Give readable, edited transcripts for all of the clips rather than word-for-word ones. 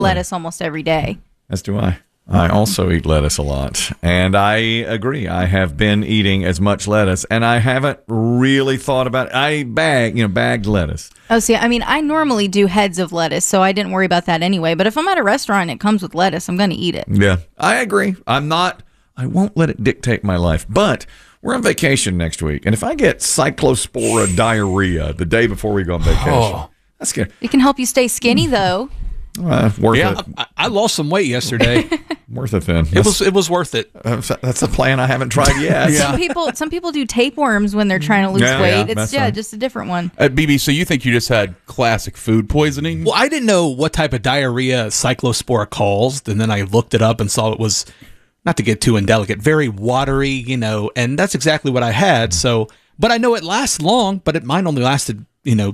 lettuce almost every day. As do I. I also eat lettuce a lot, and I agree. I have been eating as much lettuce, and I haven't really thought about it. I bagged lettuce. Oh, see, I mean, I normally do heads of lettuce, so I didn't worry about that anyway. But if I'm at a restaurant and it comes with lettuce, I'm going to eat it. Yeah, I agree. I won't let it dictate my life, but we're on vacation next week, and if I get cyclospora diarrhea the day before we go on vacation, that's good. It can help you stay skinny, though. Worth it. I lost some weight yesterday. Worth it then. It was worth it. That's a plan I haven't tried yet. Some people do tapeworms when they're trying to lose weight. It's just a different one. BB, so you think you just had classic food poisoning? Well, I didn't know what type of diarrhea cyclospora caused, and then I looked it up and saw it was, not to get too indelicate, very watery, and that's exactly what I had. So, but I know it lasts long, but mine only lasted,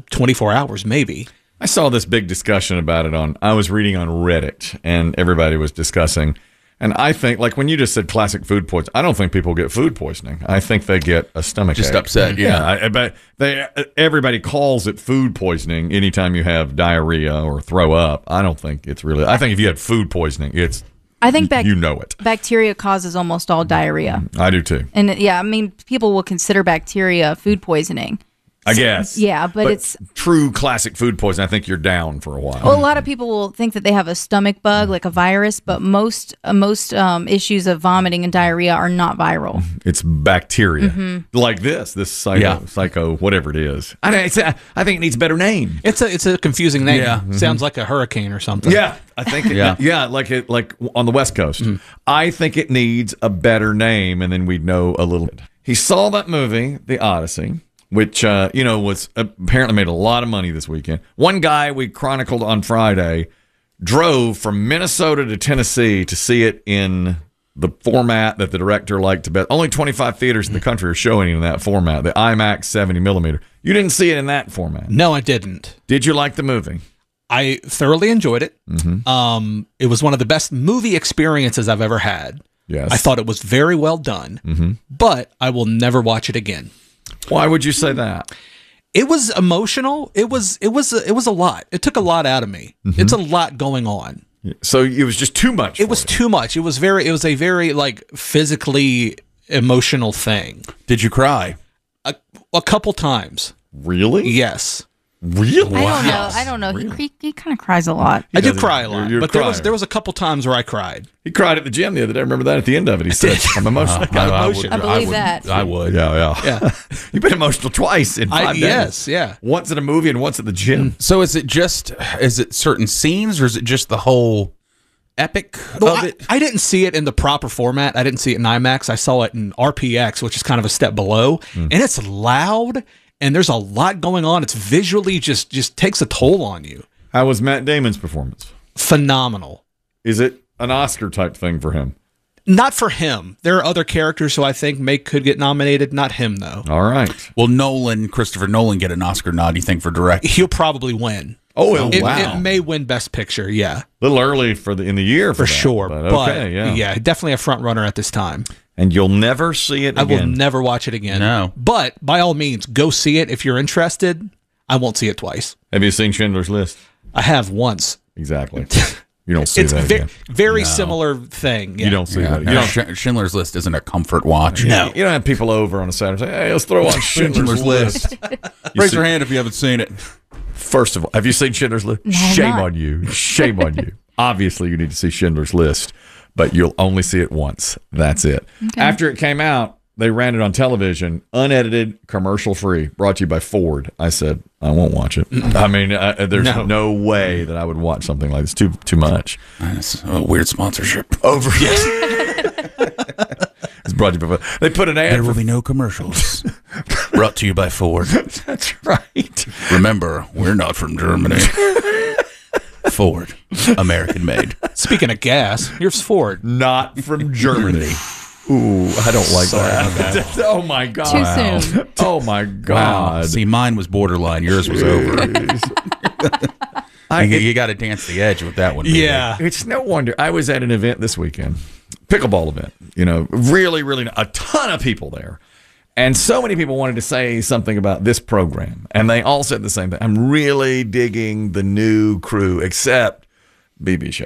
24 hours maybe. I saw this big discussion about it I was reading on Reddit, and everybody was discussing. And I think, like when you just said classic food poisoning, I don't think people get food poisoning. I think they get a stomach Just ache. upset, yeah. But everybody calls it food poisoning anytime you have diarrhea or throw up. I don't think it's really. I think if you had food poisoning, I think you know it. Bacteria causes almost all diarrhea. I do too. And people will consider bacteria food poisoning. I guess. Yeah, but it's true classic food poisoning. I think you're down for a while. Well, a lot of people will think that they have a stomach bug, like a virus, but most issues of vomiting and diarrhea are not viral. It's bacteria, like this psycho, whatever it is. I think it needs a better name. It's a confusing name. Yeah. Sounds like a hurricane or something. Yeah, I think. Like on the West Coast. I think it needs a better name, and then we'd know a little bit. He saw that movie, The Odyssey, which, was apparently made a lot of money this weekend. One guy we chronicled on Friday drove from Minnesota to Tennessee to see it in the format that the director liked to best. Only 25 theaters in the country are showing it in that format, the IMAX 70 millimeter. You didn't see it in that format. No, I didn't. Did you like the movie? I thoroughly enjoyed it. It was one of the best movie experiences I've ever had. Yes. I thought it was very well done, but I will never watch it again. Why would you say that? It was emotional. It was a lot. It took a lot out of me. It's a lot going on. So it was just too much. It was too much. It was a very like physically emotional thing. Did you cry? A couple times. Really? Yes. Really? I don't know. Really? He kind of cries a lot. I do cry a lot, You're but there was a couple times where I cried. He cried at the gym the other day. Remember that at the end of it? He said, "I'm emotional." I believe that. I would. Yeah. You've been emotional twice in 5 days. Yes, yeah. Once at a movie and once at the gym. So is it certain scenes, or is it just the whole epic of it? I didn't see it in the proper format. I didn't see it in IMAX. I saw it in RPX, which is kind of a step below, and it's loud. And there's a lot going on. It's visually just takes a toll on you. How was Matt Damon's performance? Phenomenal. Is it an Oscar type thing for him? Not for him. There are other characters who I think could get nominated. Not him, though. All right. Will Christopher Nolan get an Oscar nod, you think, for directing? He'll probably win. Oh, It may win Best Picture, yeah. A little early in the year for that, sure. But okay, yeah. Definitely a front runner at this time. And you'll never see it again. I will never watch it again. No. But by all means, go see it if you're interested. I won't see it twice. Have you seen Schindler's List? I have once. Exactly. You don't see It's that again. very similar thing. Yeah. You don't see that. No, Schindler's List isn't a comfort watch. No. You don't have people over on a Saturday and say, "Hey, let's throw on Schindler's List." Raise your hand if you haven't seen it. First of all, have you seen Schindler's List? No, Shame not. on you. Shame on you. Obviously, you need to see Schindler's List, but you'll only see it once. That's it. Okay. After it came out, they ran it on television, unedited, commercial-free, brought to you by Ford. I said, I won't watch it. I mean, there's no way that I would watch something like this. Too much. That's a weird sponsorship. Over. It's brought to you by Ford. They put an ad. There will be no commercials. Brought to you by Ford. That's right. Remember, we're not from Germany. Ford, American made. Speaking of gas, here's Ford. Not from Germany. Ooh, I don't like that. Oh my god. Too soon. Oh my god. See, mine was borderline. Yours was over. You got to dance the edge with that one. baby. Yeah. It's no wonder. I was at an event this weekend, pickleball event. Really, really a ton of people there. And so many people wanted to say something about this program. And they all said the same thing. I'm really digging the new crew, except BB Show.